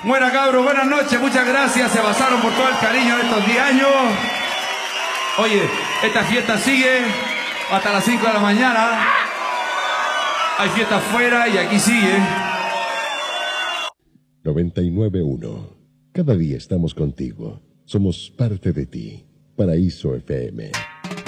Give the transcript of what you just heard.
Buena, cabros, buenas noches, muchas gracias, se pasaron por todo el cariño de estos 10 años. Oye, esta fiesta sigue hasta las 5 de la mañana. Hay fiesta afuera y aquí sigue. 99.1. Cada día estamos contigo. Somos parte de ti. Paraíso FM.